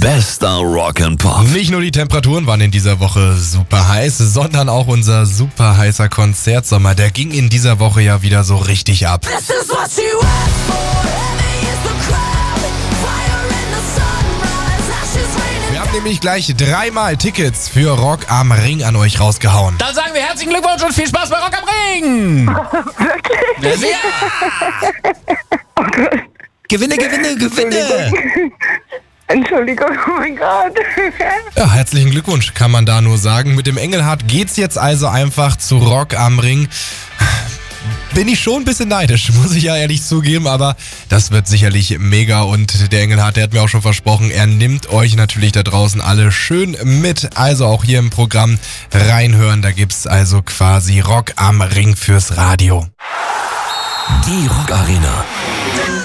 Bester Rock'n'Pop. Nicht nur die Temperaturen waren in dieser Woche super heiß, sondern auch unser super heißer Konzertsommer. Der ging in dieser Woche ja wieder so richtig ab. Wir haben nämlich gleich 3-mal Tickets für Rock am Ring an euch rausgehauen. Dann sagen wir herzlichen Glückwunsch und viel Spaß bei Rock am Ring! Wirklich? Ja! Gewinne! Entschuldigung, oh mein Gott. Ja, herzlichen Glückwunsch, kann man da nur sagen. Mit dem Engelhardt geht's jetzt also einfach zu Rock am Ring. Bin ich schon ein bisschen neidisch, muss ich ja ehrlich zugeben, aber das wird sicherlich mega und der Engelhardt, der hat mir auch schon versprochen, er nimmt euch natürlich da draußen alle schön mit, also auch hier im Programm reinhören, da gibt's also quasi Rock am Ring fürs Radio. Die Rock Arena.